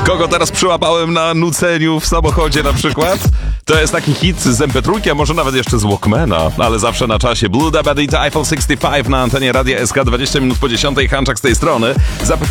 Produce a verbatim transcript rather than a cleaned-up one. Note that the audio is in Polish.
Kogo teraz przyłapałem na nuceniu w samochodzie na przykład? To jest taki hit z em pe trzy, a może nawet jeszcze z Walkmana, ale zawsze na czasie. Blue Dabba Dee to iPhone sześćdziesiąt pięć na antenie Radia S K, dwadzieścia minut po dziesiątej, Hanczak z tej strony. Zapytam